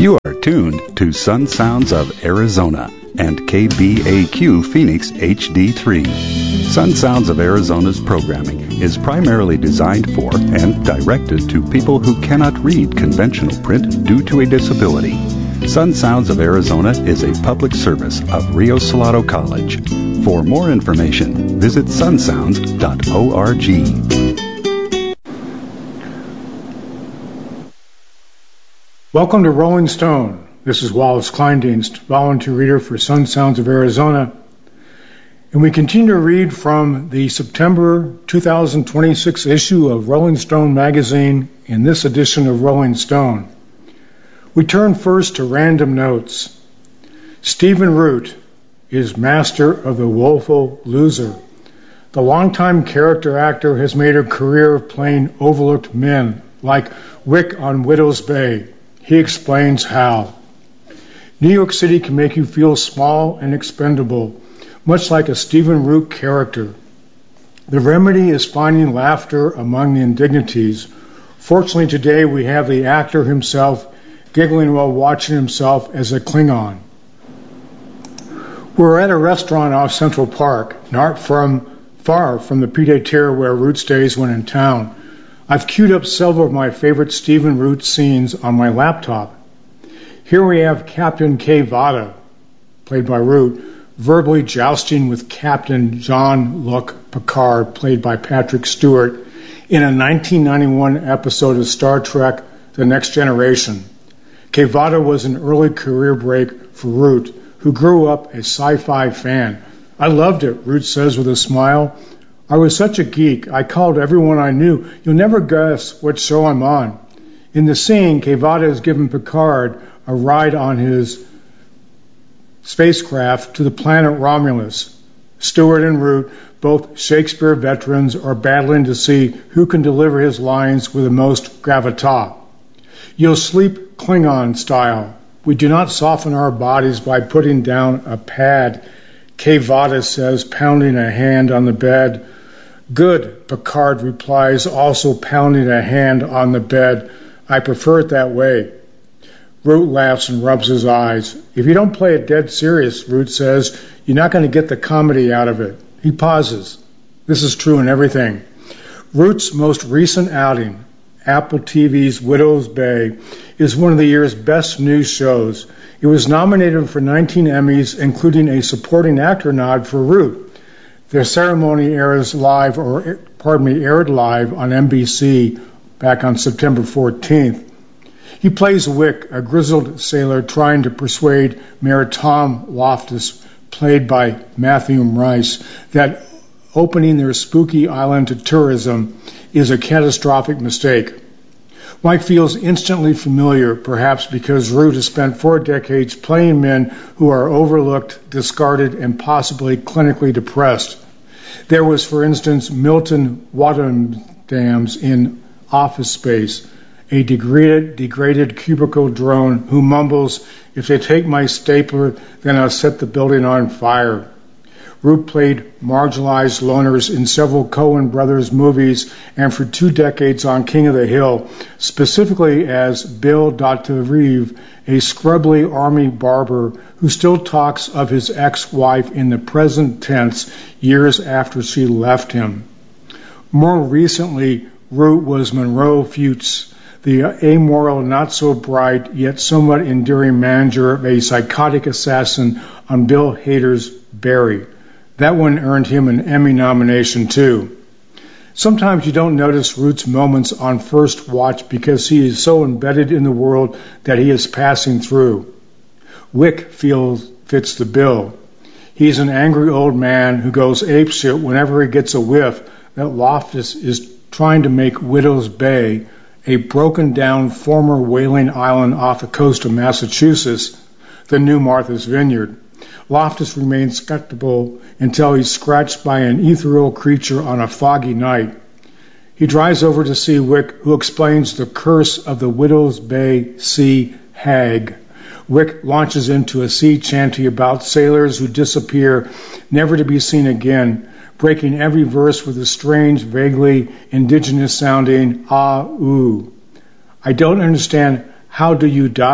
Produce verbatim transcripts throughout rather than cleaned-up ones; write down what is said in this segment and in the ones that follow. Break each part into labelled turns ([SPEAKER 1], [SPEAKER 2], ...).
[SPEAKER 1] You are tuned to Sun Sounds of Arizona and K B A Q Phoenix H D three. Sun Sounds of Arizona's programming is primarily designed for and directed to people who cannot read conventional print due to a disability. Sun Sounds of Arizona is a public service of Rio Salado College. For more information, visit sun sounds dot org.
[SPEAKER 2] Welcome to Rolling Stone. This is Wallace Kleindienst, volunteer reader for Sun Sounds of Arizona. And we continue to read from the September two thousand twenty-six issue of Rolling Stone magazine in this edition of Rolling Stone. We turn first to random notes. Stephen Root is master of the woeful loser. The longtime character actor has made a career of playing overlooked men, like Wick on Widow's Bay. He explains how. New York City can make you feel small and expendable, much like a Stephen Root character. The remedy is finding laughter among the indignities. Fortunately, today we have the actor himself giggling while watching himself as a Klingon. We're at a restaurant off Central Park, not from far from the pied-à-terre where Root stays when in town. I've queued up several of my favorite Stephen Root scenes on my laptop. Here we have Captain Kay Vada, played by Root, verbally jousting with Captain Jean-Luc Picard, played by Patrick Stewart, in a nineteen ninety-one episode of Star Trek The Next Generation. Kay Vada was an early career break for Root, who grew up a sci-fi fan. I loved it, Root says with a smile. I was such a geek, I called everyone I knew. You'll never guess what show I'm on. In the scene, Kay Vada has given Picard a ride on his spacecraft to the planet Romulus. Stewart and Root, both Shakespeare veterans, are battling to see who can deliver his lines with the most gravitas. You'll sleep Klingon style. We do not soften our bodies by putting down a pad, Kay Vada says, pounding a hand on the bed. Good, Picard replies, also pounding a hand on the bed. I prefer it that way. Root laughs and rubs his eyes. If you don't play it dead serious, Root says, you're not going to get the comedy out of it. He pauses. This is true in everything. Root's most recent outing, Apple T V's Widow's Bay, is one of the year's best new shows. It was nominated for nineteen Emmys, including a supporting actor nod for Root. Their ceremony airs live, or pardon me, aired live on N B C back on September fourteenth. He plays Wick, a grizzled sailor trying to persuade Mayor Tom Loftus, played by Matthew Rice, that opening their spooky island to tourism is a catastrophic mistake. Mike feels instantly familiar, perhaps because Root has spent four decades playing men who are overlooked, discarded, and possibly clinically depressed. There was, for instance, Milton Waddamdams in Office Space, a degraded, degraded cubicle drone who mumbles, if they take my stapler, then I'll set the building on fire. Root played marginalized loners in several Coen Brothers movies and for two decades on King of the Hill, specifically as Bill Doterive, a scrubbly army barber who still talks of his ex-wife in the present tense years after she left him. More recently, Root was Monroe Fuchs, the amoral, not-so-bright, yet somewhat endearing manager of a psychotic assassin on Bill Hader's Barry. That one earned him an Emmy nomination, too. Sometimes you don't notice Root's moments on first watch because he is so embedded in the world that he is passing through. Wick feels fits the bill. He's an angry old man who goes apeshit whenever he gets a whiff that Loftus is trying to make Widow's Bay, a broken-down former whaling island off the coast of Massachusetts, the new Martha's Vineyard. Loftus remains skeptical until he's scratched by an ethereal creature on a foggy night. He drives over to see Wick, who explains the curse of the Widow's Bay sea hag. Wick launches into a sea chanty about sailors who disappear, never to be seen again, breaking every verse with a strange, vaguely indigenous-sounding ah-ooh. I don't understand, how do you die?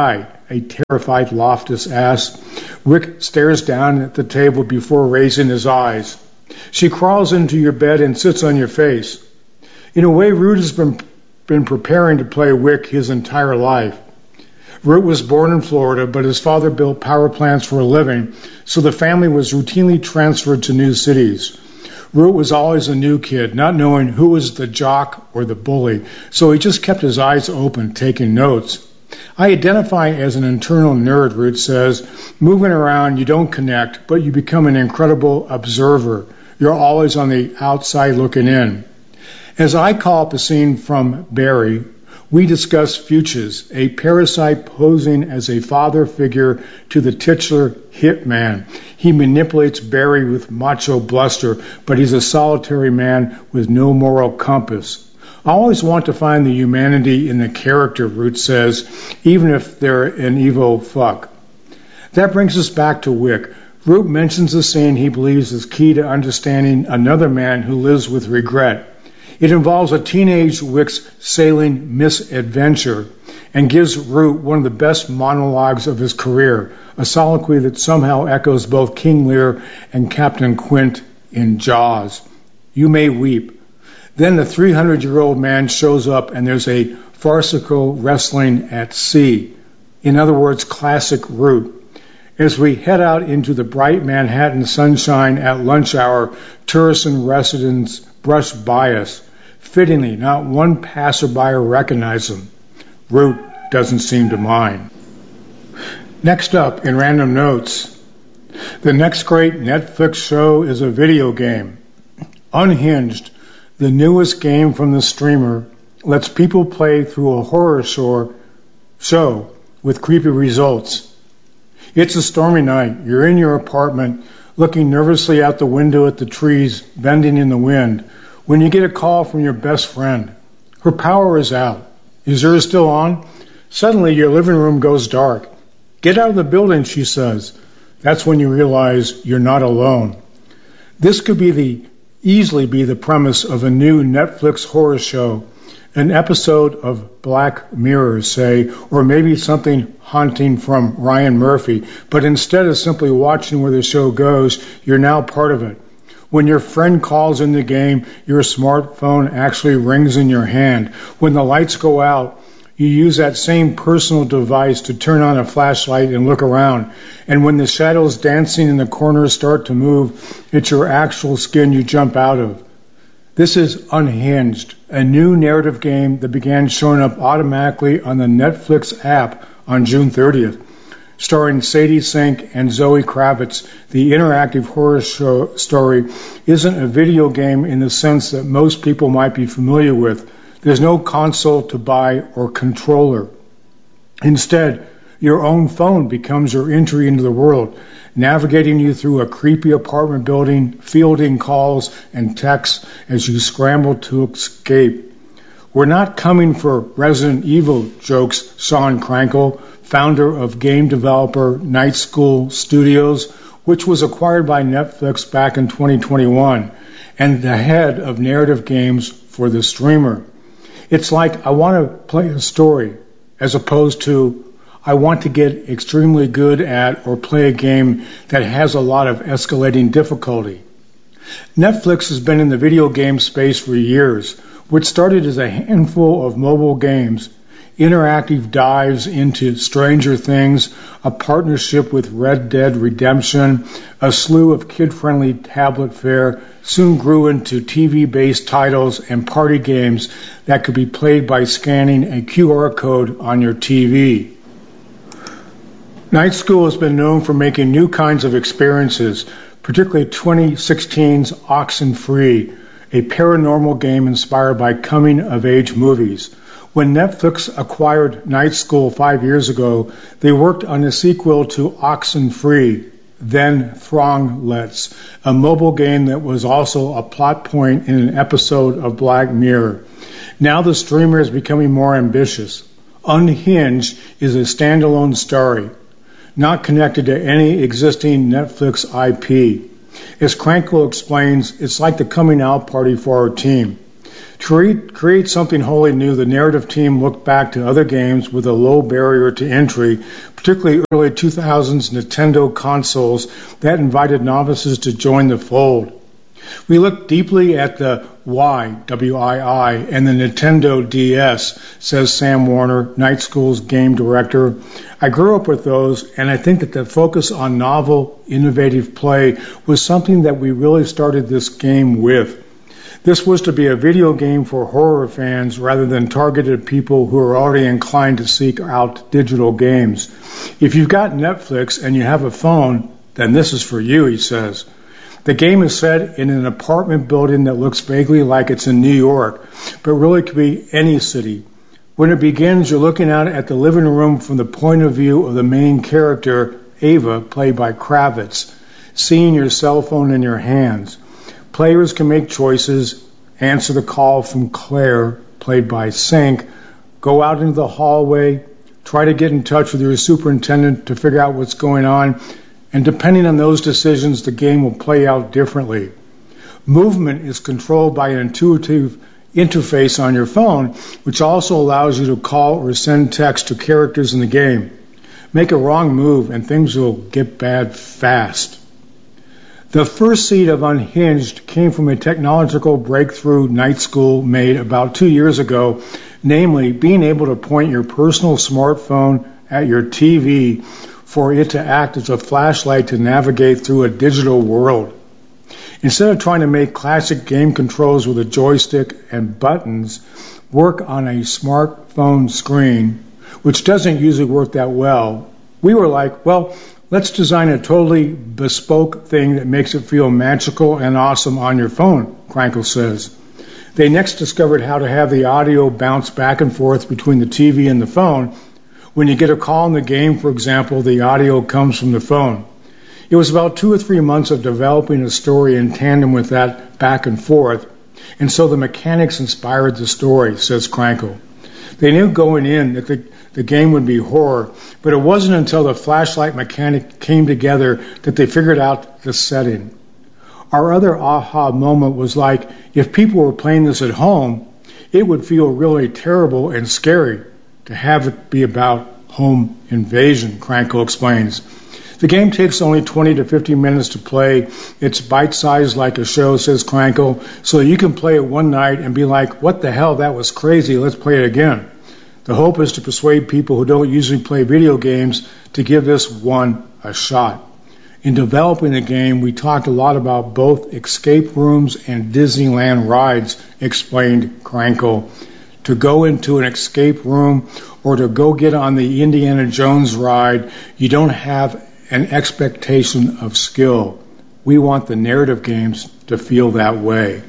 [SPEAKER 2] a terrified Loftus asks. Wick stares down at the table before raising his eyes. She crawls into your bed and sits on your face. In a way, Root has been, been preparing to play Wick his entire life. Root was born in Florida, but his father built power plants for a living, so the family was routinely transferred to new cities. Root was always a new kid, not knowing who was the jock or the bully, so he just kept his eyes open, taking notes. I identify as an internal nerd, Root says. Moving around, you don't connect, but you become an incredible observer. You're always on the outside looking in. As I call it the scene from Barry, we discuss Fuchs, a parasite posing as a father figure to the titular hitman. He manipulates Barry with macho bluster, but he's a solitary man with no moral compass. I always want to find the humanity in the character, Root says, even if they're an evil fuck. That brings us back to Wick. Root mentions a scene he believes is key to understanding another man who lives with regret. It involves a teenage Wick's sailing misadventure and gives Root one of the best monologues of his career, a soliloquy that somehow echoes both King Lear and Captain Quint in Jaws. You may weep. Then the three hundred year old man shows up and there's a farcical wrestling at sea. In other words, classic Root. As we head out into the bright Manhattan sunshine at lunch hour, tourists and residents brush by us. Fittingly, not one passerby recognizes him. Root doesn't seem to mind. Next up, in Random Notes, the next great Netflix show is a video game. Unhinged, the newest game from the streamer, lets people play through a horror show, show with creepy results. It's a stormy night. You're in your apartment, looking nervously out the window at the trees bending in the wind, when you get a call from your best friend. Her power is out. Is yours still on? Suddenly your living room goes dark. Get out of the building, she says. That's when you realize you're not alone. This could be the easily be the premise of a new Netflix horror show, an episode of Black Mirror, say, or maybe something haunting from Ryan Murphy. But instead of simply watching where the show goes, you're now part of it. When your friend calls in the game, your smartphone actually rings in your hand. When the lights go out, you use that same personal device to turn on a flashlight and look around. And when the shadows dancing in the corners start to move, it's your actual skin you jump out of. This is Unhinged, a new narrative game that began showing up automatically on the Netflix app on June thirtieth. Starring Sadie Sink and Zoe Kravitz, the interactive horror show story isn't a video game in the sense that most people might be familiar with. There's no console to buy or controller. Instead, your own phone becomes your entry into the world, navigating you through a creepy apartment building, fielding calls and texts as you scramble to escape. We're not coming for Resident Evil jokes, Sean Crankle, founder of game developer Night School Studios, which was acquired by Netflix back in twenty twenty-one, and the head of narrative games for the streamer. It's like, I want to play a story, as opposed to, I want to get extremely good at or play a game that has a lot of escalating difficulty. Netflix has been in the video game space for years, which started as a handful of mobile games, interactive dives into Stranger Things, a partnership with Red Dead Redemption, a slew of kid-friendly tablet fare, soon grew into T V-based titles and party games that could be played by scanning a Q R code on your T V. Night School has been known for making new kinds of experiences, particularly twenty sixteen's Oxenfree, a paranormal game inspired by coming-of-age movies. When Netflix acquired Night School five years ago, they worked on a sequel to Oxenfree, then Thronglets, a mobile game that was also a plot point in an episode of Black Mirror. Now the streamer is becoming more ambitious. Unhinged is a standalone story, not connected to any existing Netflix I P. As Crankle explains, it's like the coming out party for our team. To create, create something wholly new, the narrative team looked back to other games with a low barrier to entry, particularly early two thousands Nintendo consoles that invited novices to join the fold. We looked deeply at the Wii, W I I, and the Nintendo D S, says Sam Warner, Night School's game director. I grew up with those, and I think that the focus on novel, innovative play was something that we really started this game with. This was to be a video game for horror fans rather than targeted people who are already inclined to seek out digital games. If you've got Netflix and you have a phone, then this is for you, he says. The game is set in an apartment building that looks vaguely like it's in New York, but really could be any city. When it begins, you're looking out at the living room from the point of view of the main character, Ava, played by Kravitz, seeing your cell phone in your hands. Players can make choices, answer the call from Claire, played by Sink, go out into the hallway, try to get in touch with your superintendent to figure out what's going on, and depending on those decisions, the game will play out differently. Movement is controlled by an intuitive interface on your phone, which also allows you to call or send text to characters in the game. Make a wrong move and things will get bad fast. The first seed of Unhinged came from a technological breakthrough Night School made about two years ago, namely being able to point your personal smartphone at your T V for it to act as a flashlight to navigate through a digital world. Instead of trying to make classic game controls with a joystick and buttons work on a smartphone screen, which doesn't usually work that well, we were like, well, let's design a totally bespoke thing that makes it feel magical and awesome on your phone, Krankel says. They next discovered how to have the audio bounce back and forth between the T V and the phone. When you get a call in the game, for example, the audio comes from the phone. It was about two or three months of developing a story in tandem with that back and forth, and so the mechanics inspired the story, says Krankel. They knew going in that the, the game would be horror, but it wasn't until the flashlight mechanic came together that they figured out the setting. Our other aha moment was like, if people were playing this at home, it would feel really terrible and scary to have it be about home invasion, Krankel explains. The game takes only twenty to fifty minutes to play. It's bite-sized like a show, says Krankel, so you can play it one night and be like, what the hell, that was crazy, let's play it again. The hope is to persuade people who don't usually play video games to give this one a shot. In developing the game, we talked a lot about both escape rooms and Disneyland rides, explained Krankel. To go into an escape room or to go get on the Indiana Jones ride, you don't have an expectation of skill. We want the narrative games to feel that way.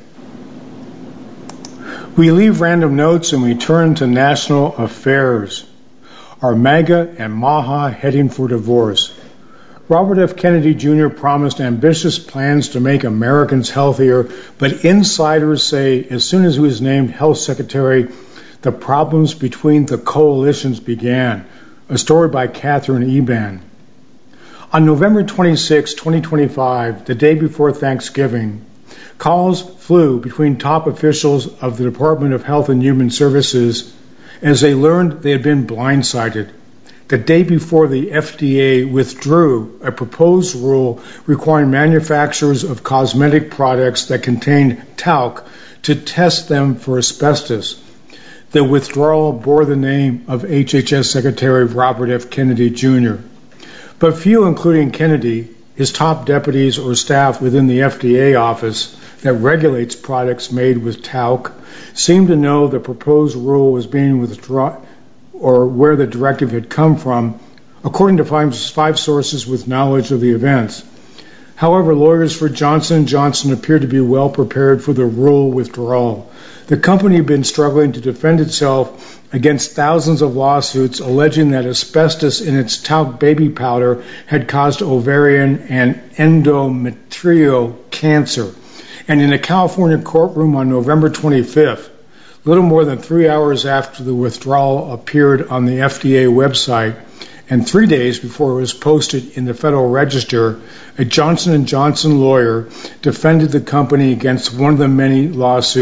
[SPEAKER 2] We leave random notes and we turn to national affairs. Are MAGA and Maha heading for divorce? Robert F. Kennedy Junior promised ambitious plans to make Americans healthier, but insiders say as soon as he was named health secretary, the problems between the coalitions began. A story by Catherine Eban. On November twenty-sixth, twenty twenty-five, the day before Thanksgiving, calls flew between top officials of the Department of Health and Human Services as they learned they had been blindsided. The day before, the F D A withdrew a proposed rule requiring manufacturers of cosmetic products that contained talc to test them for asbestos. The withdrawal bore the name of H H S Secretary Robert F. Kennedy Junior But few, including Kennedy, his top deputies or staff within the F D A office that regulates products made with talc, seemed to know the proposed rule was being withdrawn or where the directive had come from, according to five, five sources with knowledge of the events. However, lawyers for Johnson and Johnson appeared to be well prepared for the rule withdrawal. The company had been struggling to defend itself against thousands of lawsuits alleging that asbestos in its talc baby powder had caused ovarian and endometrial cancer. And in a California courtroom on November twenty-fifth, little more than three hours after the withdrawal appeared on the F D A website, and three days before it was posted in the Federal Register, a Johnson and Johnson lawyer defended the company against one of the many lawsuits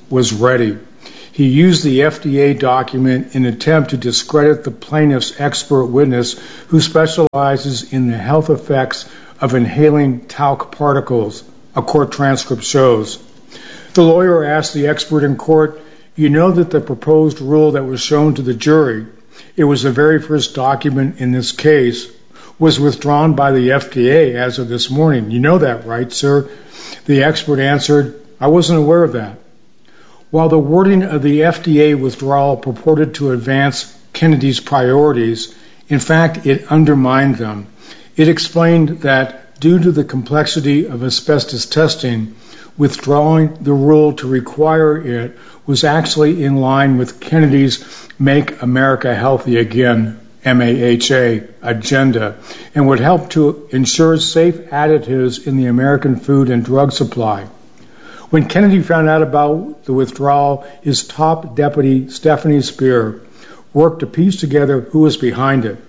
[SPEAKER 2] was ready. He used the F D A document in an attempt to discredit the plaintiff's expert witness who specializes in the health effects of inhaling talc particles, a court transcript shows. The lawyer asked the expert in court, "You know that the proposed rule that was shown to the jury, it was the very first document in this case, was withdrawn by the F D A as of this morning. You know that, right, sir?" The expert answered, "I wasn't aware of that." While the wording of the F D A withdrawal purported to advance Kennedy's priorities, in fact, it undermined them. It explained that due to the complexity of asbestos testing, withdrawing the rule to require it was actually in line with Kennedy's Make America Healthy Again, M A H A, agenda, and would help to ensure safe additives in the American food and drug supply. When Kennedy found out about the withdrawal, his top deputy, Stephanie Spear, worked to piece together who was behind it.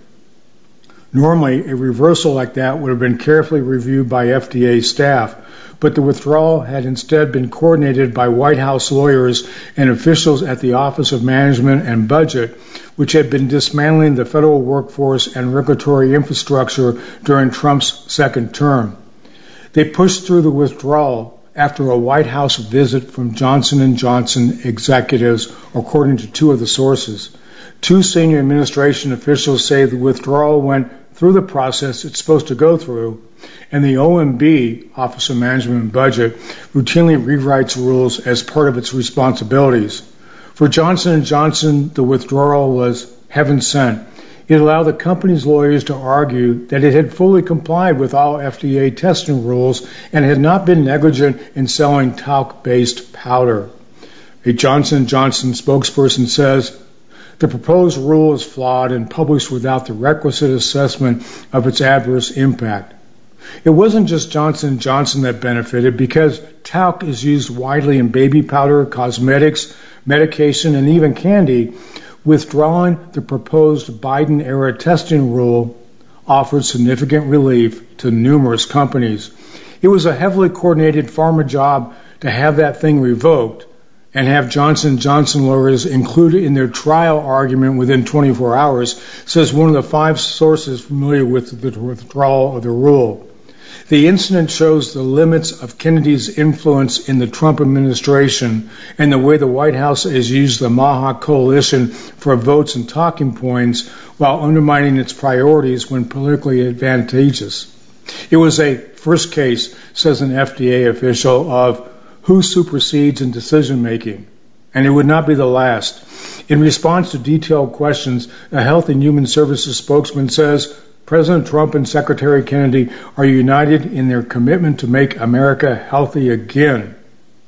[SPEAKER 2] Normally, a reversal like that would have been carefully reviewed by F D A staff, but the withdrawal had instead been coordinated by White House lawyers and officials at the Office of Management and Budget, which had been dismantling the federal workforce and regulatory infrastructure during Trump's second term. They pushed through the withdrawal after a White House visit from Johnson and Johnson executives, according to two of the sources. Two senior administration officials say the withdrawal went through the process it's supposed to go through, and the O M B, Office of Management and Budget, routinely rewrites rules as part of its responsibilities. For Johnson and Johnson, the withdrawal was heaven sent. It allowed the company's lawyers to argue that it had fully complied with all F D A testing rules and had not been negligent in selling talc-based powder. A Johnson and Johnson spokesperson says, "The proposed rule is flawed and published without the requisite assessment of its adverse impact." It wasn't just Johnson and Johnson that benefited, because talc is used widely in baby powder, cosmetics, medication, and even candy. Withdrawing the proposed Biden-era testing rule offered significant relief to numerous companies. It was a heavily coordinated pharma job to have that thing revoked and have Johnson and Johnson lawyers included in their trial argument within twenty-four hours, says one of the five sources familiar with the withdrawal of the rule. The incident shows the limits of Kennedy's influence in the Trump administration and the way the White House has used the MAHA coalition for votes and talking points while undermining its priorities when politically advantageous. It was a first case, says an F D A official, of who supersedes in decision-making, and it would not be the last. In response to detailed questions, a Health and Human Services spokesman says, "President Trump and Secretary Kennedy are united in their commitment to make America healthy again."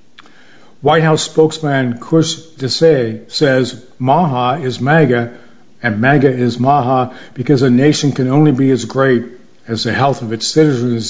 [SPEAKER 2] White House spokesman Kush Desai says MAHA is MAGA and MAGA is MAHA because a nation can only be as great as the health of its citizens.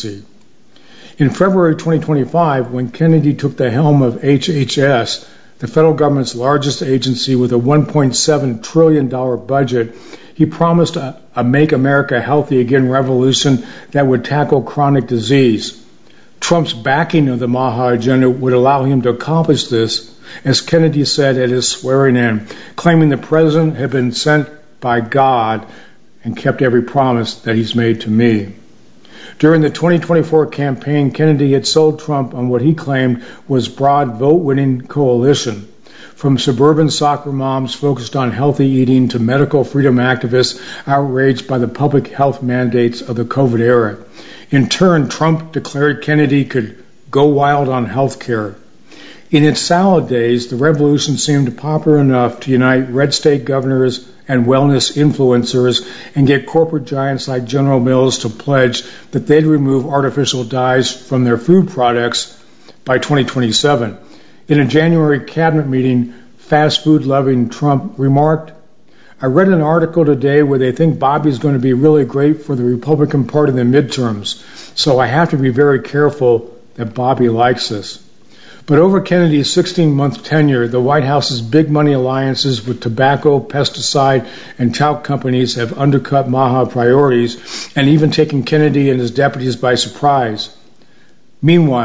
[SPEAKER 2] In February twenty twenty-five, when Kennedy took the helm of H H S, the federal government's largest agency with a one point seven trillion dollars budget, he promised a, a Make America Healthy Again revolution that would tackle chronic disease. Trump's backing of the MAHA agenda would allow him to accomplish this, as Kennedy said at his swearing-in, claiming the president had been sent by God and kept every promise that he's made to me. During the twenty twenty-four campaign, Kennedy had sold Trump on what he claimed was broad vote-winning coalition, from suburban soccer moms focused on healthy eating to medical freedom activists outraged by the public health mandates of the COVID era. In turn, Trump declared Kennedy could go wild on health care. In its salad days, the revolution seemed popular enough to unite red state governors and wellness influencers and get corporate giants like General Mills to pledge that they'd remove artificial dyes from their food products by twenty twenty-seven. In a January cabinet meeting, fast food-loving Trump remarked, "I read an article today where they think Bobby's going to be really great for the Republican Party in the midterms, so I have to be very careful that Bobby likes this." But over Kennedy's sixteen-month tenure, the White House's big money alliances with tobacco, pesticide, and talc companies have undercut MAHA priorities and even taken Kennedy and his deputies by surprise. Meanwhile,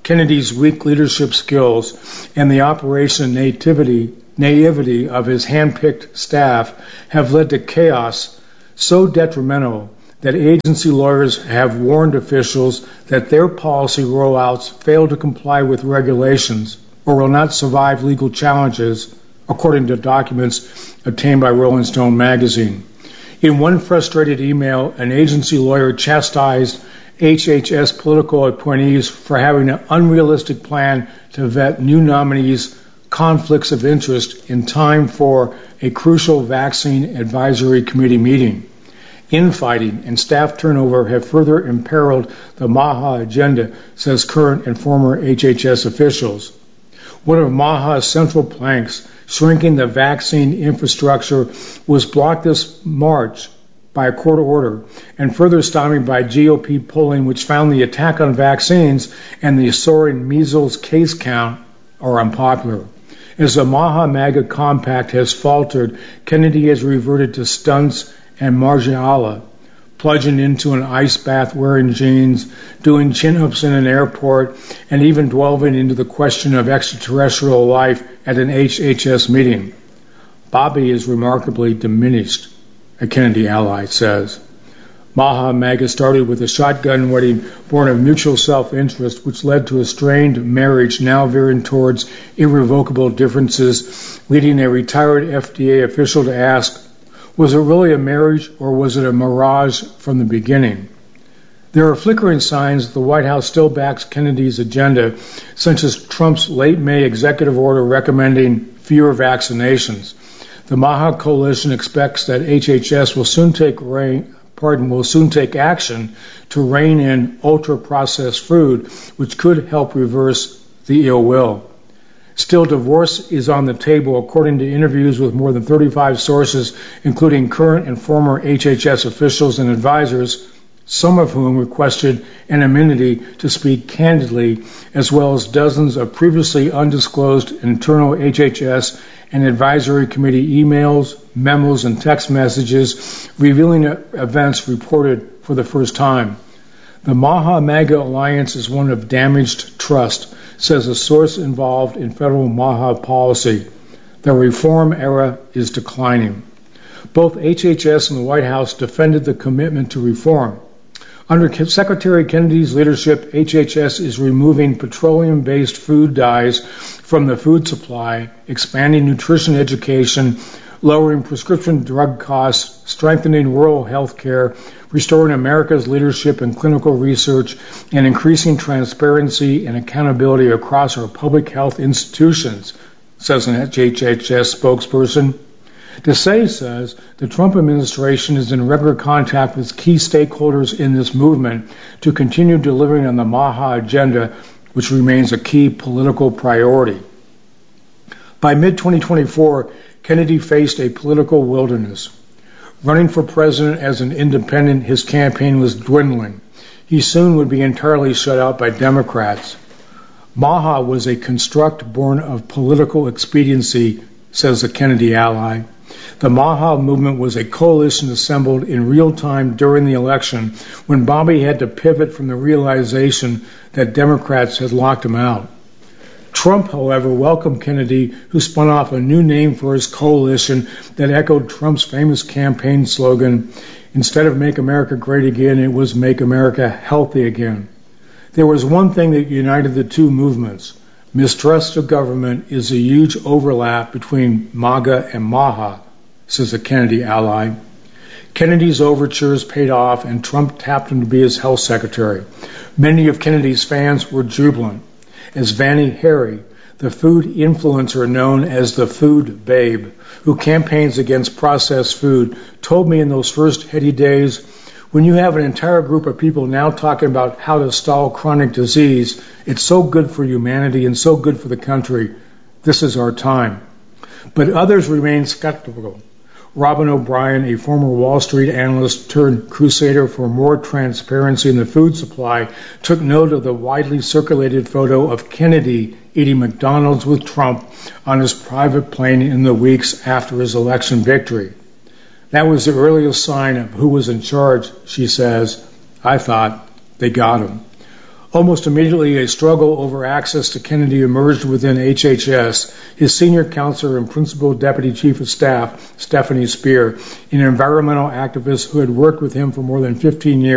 [SPEAKER 2] Kennedy's weak leadership skills and the operation nativity, naivety of his hand-picked staff have led to chaos so detrimental that agency lawyers have warned officials that their policy rollouts fail to comply with regulations or will not survive legal challenges, according to documents obtained by Rolling Stone magazine. In one frustrated email, an agency lawyer chastised H H S political appointees for having an unrealistic plan to vet new nominees' conflicts of interest in time for a crucial vaccine advisory committee meeting. Infighting and staff turnover have further imperiled the MAHA agenda, says current and former H H S officials. One of MAHA's central planks, shrinking the vaccine infrastructure, was blocked this March by a court order and further stymied by G O P polling, which found the attack on vaccines and the soaring measles case count are unpopular. As the MAHA MAGA compact has faltered, Kennedy has reverted to stunts and marginalia, plunging into an ice bath wearing jeans, doing chin-ups in an airport, and even delving into the question of extraterrestrial life at an H H S meeting. Bobby is remarkably diminished, a Kennedy ally says. MAHA MAGA started with a shotgun wedding born of mutual self-interest, which led to a strained marriage now veering towards irrevocable differences, leading a retired F D A official to ask, was it really a marriage or was it a mirage from the beginning? There are flickering signs that the White House still backs Kennedy's agenda, such as Trump's late May executive order recommending fewer vaccinations. The MAHA coalition expects that H H S will soon take reign, pardon, will soon take action to rein in ultra-processed food, which could help reverse the ill will. Still, divorce is on the table, according to interviews with more than thirty-five sources, including current and former H H S officials and advisors, some of whom requested anonymity to speak candidly, as well as dozens of previously undisclosed internal H H S and advisory committee emails, memos, and text messages revealing events reported for the first time. The MAHA MAGA alliance is one of damaged trust, says a source involved in federal MAHA policy. The reform era is declining. Both H H S and the White House defended the commitment to reform. Under Secretary Kennedy's leadership, H H S is removing petroleum-based food dyes from the food supply, expanding nutrition education, lowering prescription drug costs, strengthening rural health care, restoring America's leadership in clinical research, and increasing transparency and accountability across our public health institutions, says an H H S spokesperson. Desai says the Trump administration is in regular contact with key stakeholders in this movement to continue delivering on the MAHA agenda, which remains a key political priority. By mid twenty twenty-four, Kennedy faced a political wilderness. Running for president as an independent, his campaign was dwindling. He soon would be entirely shut out by Democrats. MAHA was a construct born of political expediency, says a Kennedy ally. The MAHA movement was a coalition assembled in real time during the election when Bobby had to pivot from the realization that Democrats had locked him out. Trump, however, welcomed Kennedy, who spun off a new name for his coalition that echoed Trump's famous campaign slogan, instead of Make America Great Again, it was Make America Healthy Again. There was one thing that united the two movements. Mistrust of government is a huge overlap between MAGA and MAHA, says a Kennedy ally. Kennedy's overtures paid off, and Trump tapped him to be his health secretary. Many of Kennedy's fans were jubilant. As Vannie Harry, the food influencer known as the Food Babe, who campaigns against processed food, told me in those first heady days, when you have an entire group of people now talking about how to stall chronic disease, it's so good for humanity and so good for the country. This is our time. But others remain skeptical. Robin O'Brien, a former Wall Street analyst turned crusader for more transparency in the food supply, took note of the widely circulated photo of Kennedy eating McDonald's with Trump on his private plane in the weeks after his election victory. That was the earliest sign of who was in charge, she says. I thought they got him. Almost immediately, a struggle over access to Kennedy emerged within H H S. His senior counselor and principal deputy chief of staff, Stephanie Spear, an environmental activist who had worked with him for more than fifteen years,